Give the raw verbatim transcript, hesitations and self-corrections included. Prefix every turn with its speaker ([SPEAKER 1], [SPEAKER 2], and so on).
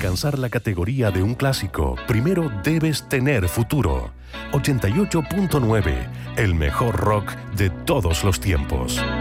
[SPEAKER 1] alcanzar la categoría de un clásico, primero debes tener futuro. ochenta y ocho punto nueve, el mejor rock de todos los tiempos.